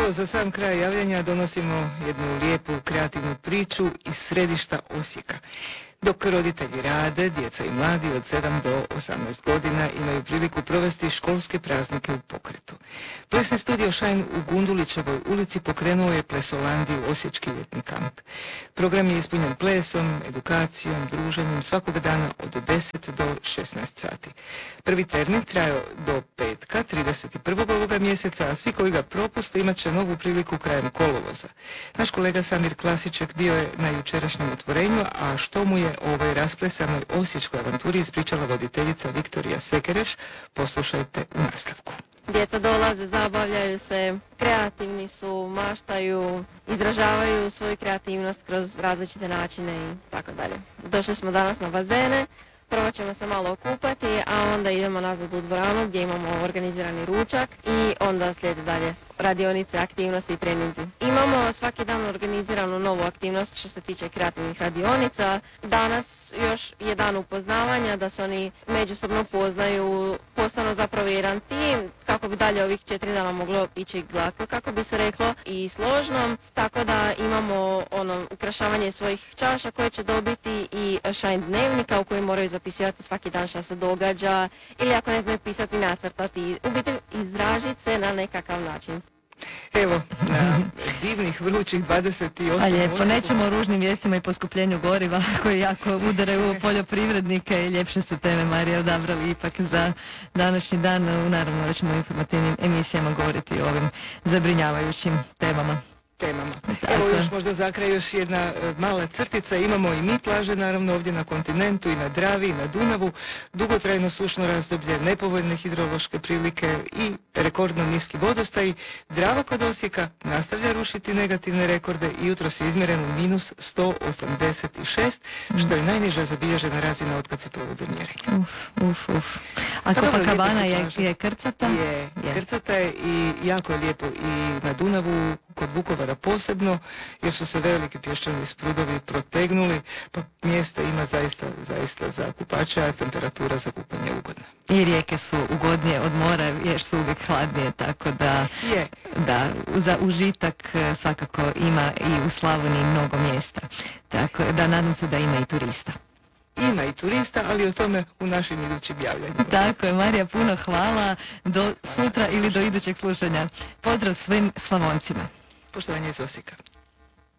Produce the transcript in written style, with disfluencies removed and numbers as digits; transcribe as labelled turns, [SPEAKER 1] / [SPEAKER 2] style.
[SPEAKER 1] Evo, za sam kraj javljanja donosimo jednu lijepu kreativnu priču iz središta Osijeka. Dok roditelji rade, djeca i mladi od 7 do 18 godina imaju priliku provesti školske praznike u pokretu. Plesni studio Shine u Gundulićevoj ulici pokrenuo je Plesolandiju Osječki ljetni kamp. Program je ispunjen plesom, edukacijom, druženjem svakog dana od 10 do 16 sati. Prvi termin trajao do petka, 31. ovoga mjeseca, a svi koji ga propuste imat će novu priliku krajem kolovoza. Naš kolega Samir Klasiček bio je na jučerašnjem otvorenju, a što mu je o ovoj rasplesanoj osječkoj avanturi ispričala voditeljica Viktorija Sekereš, poslušajte u nastavku.
[SPEAKER 2] Djeca dolaze, zabavljaju se, kreativni su, maštaju, izražavaju svoju kreativnost kroz različite načine i tako dalje. Došli smo danas na bazene, prvo ćemo se malo okupati, a onda idemo nazad u dvoranu gdje imamo organizirani ručak i onda slijede dalje radionice, aktivnosti i treninzi. Imamo svaki dan organiziranu novu aktivnost što se tiče kreativnih radionica. Danas još je dan upoznavanja, da se oni međusobno poznaju, postanu zapravo jedan tim, kako bi dalje ovih 4 dana moglo ići glatko, kako bi se reklo, i složno. Tako da imamo ukrašavanje svojih čaša koje će dobiti i Shine dnevnika u kojem moraju zapisivati svaki dan šta se događa, ili ako ne znaju pisati, nacrtati, u biti izražiti se na nekakav način.
[SPEAKER 1] Evo, na divnih vrućih 28...
[SPEAKER 3] A lijepo, nećemo o ružnim vijestima i poskupljenju goriva koji jako udaraju u poljoprivrednike i ljepše su teme, Marija, odabrali ipak za današnji dan. Naravno da ćemo u informativnim emisijama govoriti o ovim zabrinjavajućim temama.
[SPEAKER 1] Evo još možda za kraj još jedna mala crtica. Imamo i mi plaže, naravno, ovdje na kontinentu i na Dravi i na Dunavu. Dugotrajno sušno razdoblje, nepovoljne hidrološke prilike i rekordno niski vodostaj. Drava kod Osijeka nastavlja rušiti negativne rekorde i jutros je izmjeren u minus 186, što je najniža zabilježena razina od kad se provode mjerenja.
[SPEAKER 3] A Copacabana je krcata?
[SPEAKER 1] Je, krcata je i jako je lijepo i na Dunavu, kod Vukovara posebno, jer su se veliki pješčani sprudovi protegnuli, pa mjesta ima zaista za kupače, a temperatura za kupanje je ugodna.
[SPEAKER 3] I rijeke su ugodnije od mora jer su uvijek hladnije, tako da, da za užitak svakako ima i u Slavoniji mnogo mjesta. Tako da nadam se da ima i turista.
[SPEAKER 1] Ima i turista, ali o tome u našim idućim javljanjima.
[SPEAKER 3] Tako je, Marija, puno hvala. Do sutra ili do idućeg slušanja. Pozdrav svim Slavoncima.
[SPEAKER 1] Poštovanje iz Osijeka.